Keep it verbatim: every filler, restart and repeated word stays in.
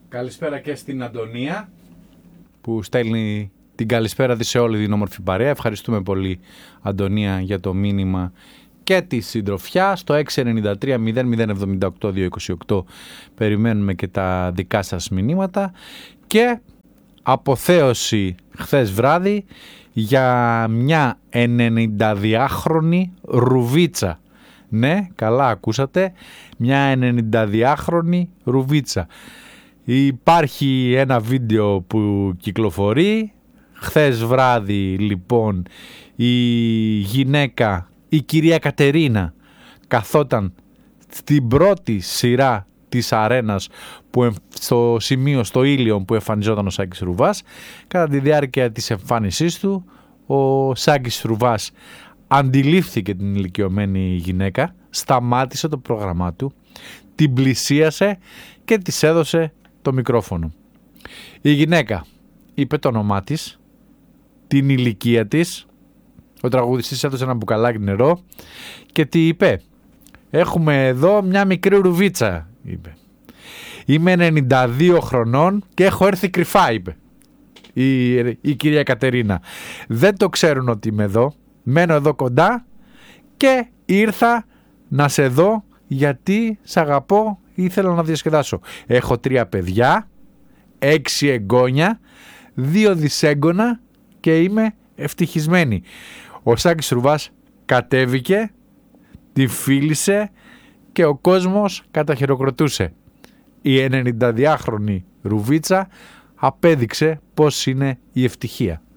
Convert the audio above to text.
Καλησπέρα και στην Αντωνία που στέλνει την καλησπέρα της σε όλη την όμορφη παρέα. Ευχαριστούμε πολύ, Αντωνία, για το μήνυμα και τη συντροφιά. Στο έξι εννιά τρία μηδέν μηδέν εβδομήντα οκτώ διακόσια είκοσι οκτώ περιμένουμε και τα δικά σας μηνύματα. Και αποθέωση χθες βράδυ για μια ενενηνταδυάχρονη ρουβίτσα. Ναι, καλά ακούσατε, μια ενενηνταδυάχρονη ρουβίτσα. Υπάρχει ένα βίντεο που κυκλοφορεί. Χθες βράδυ λοιπόν η γυναίκα, η κυρία Κατερίνα, καθόταν στην πρώτη σειρά της αρένας που, στο σημείο, στο Ήλιον που εμφανιζόταν ο Σάκης Ρουβάς. Κατά τη διάρκεια της εμφάνισής του, ο Σάκης Ρουβάς αντιλήφθηκε την ηλικιωμένη γυναίκα, σταμάτησε το πρόγραμμά του, την πλησίασε και της έδωσε το μικρόφωνο. Η γυναίκα είπε το όνομά της, την ηλικία της, ο τραγουδιστής έδωσε ένα μπουκαλάκι νερό και τι είπε? Έχουμε εδώ μια μικρή ρουβίτσα, είπε. Είμαι ενενήντα δύο χρονών και έχω έρθει κρυφά, είπε η, η κυρία Κατερίνα. Δεν το ξέρουν ότι είμαι εδώ, μένω εδώ κοντά και ήρθα να σε δω γιατί σ' αγαπώ, ήθελα να διασκεδάσω. Έχω τρία παιδιά, έξι εγγόνια, δύο δυσέγγωνα και είμαι ευτυχισμένη. Ο Σάκης Ρουβάς κατέβηκε, τη φίλησε και ο κόσμος καταχειροκροτούσε. Η ενενηνταδυάχρονη ρουβίτσα απέδειξε πώς είναι η ευτυχία.